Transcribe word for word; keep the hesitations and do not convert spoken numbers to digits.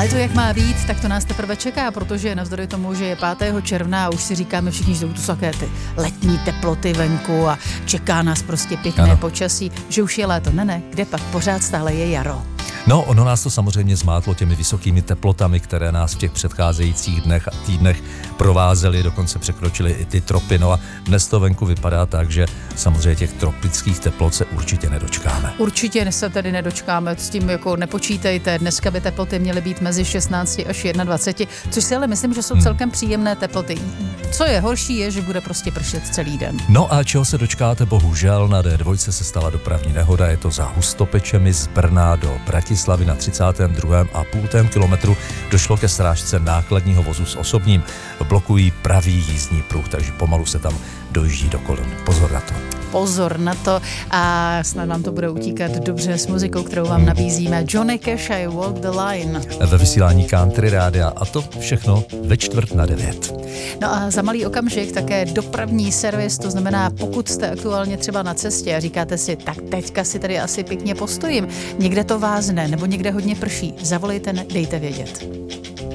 Léto jak má být, tak to nás teprve čeká, protože navzdory tomu, že je pátého června a už si říkáme všichni, že to jsou také ty letní teploty venku a čeká nás prostě pěkné ano. počasí, že už je léto. Ne, ne, kde pak, pořád stále je jaro. No, ono nás to samozřejmě zmátlo těmi vysokými teplotami, které nás v těch předcházejících dnech a týdnech provázely, dokonce překročily i ty tropy. No a dnes to venku vypadá tak, že samozřejmě těch tropických teplot se určitě nedočkáme. Určitě se tedy nedočkáme, s tím jako nepočítejte. Dneska by teploty měly být mezi šestnácti až dvaceti jedna, což si ale myslím, že jsou hmm. celkem příjemné teploty. Co je horší, je, že bude prostě pršet celý den. No a čeho se dočkáte, bohužel na dé dva se stala dopravní nehoda, je to za Hustopečemi z Brna do Bratislavy na třicátém druhém a půl kilometru. Došlo ke srážce nákladního vozu s osobním. Blokují pravý jízdní pruh, takže pomalu se tam dojíždí do kolon. Pozor na to. Pozor na to a snad vám to bude utíkat dobře s muzikou, kterou vám nabízíme. Johnny Cash, I Walk the Line. Ve vysílání Country Rádia a to všechno ve čtvrt na devět. No a za malý okamžik také dopravní servis, to znamená, pokud jste aktuálně třeba na cestě a říkáte si, tak teďka si tady asi pěkně postojím, někde to vázne nebo někde hodně prší, zavolejte, dejte vědět.